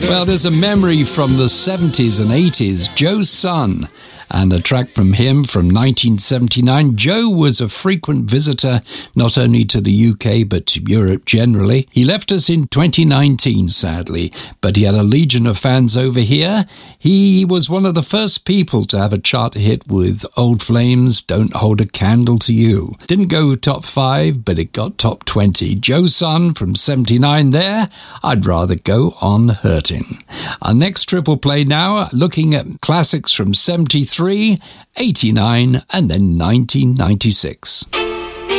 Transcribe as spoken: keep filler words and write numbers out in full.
Well, there's a memory from the seventies and eighties, Joe's Son, and a track from him from nineteen seventy-nine. Joe was a frequent visitor not only to the U K but to Europe generally. He left us in twenty nineteen, sadly, but he had a legion of fans over here. He was one of the first people to have a chart hit with Old Flames, Don't Hold a Candle to You. Didn't go top five, but it got top twenty. Joe's Son from seventy-nine there. I'd rather go on Hurting. Our next triple play now, looking at classics from seventy-three, eighty-nine, and then nineteen ninety-six.